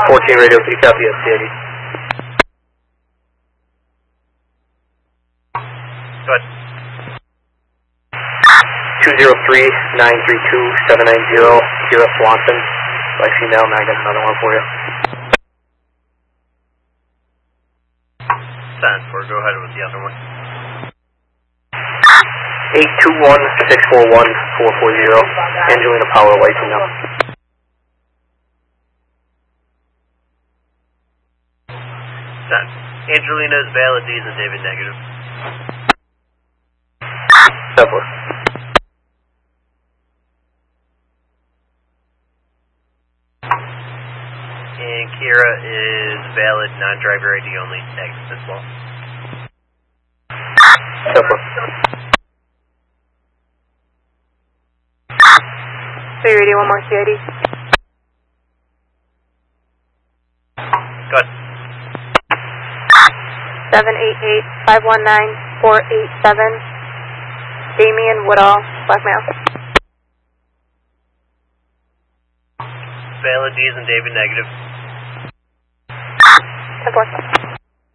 14 radio, can you copy SCID? Go ahead. 203-932-790, QS Swanson. Lexi now, and I got another one for you. 10-4, go ahead with the other one. 821-641-440, Angelina Power Lighting now. 10. Angelina is valid, D's and David negative. 7-4. And Kira is valid, non-driver ID only, negative as well. 7-4. So you ready, one more CID? Go ahead. 788-519-487, Damian Woodall, blackmail. Valid, D's and David negative. 10-4.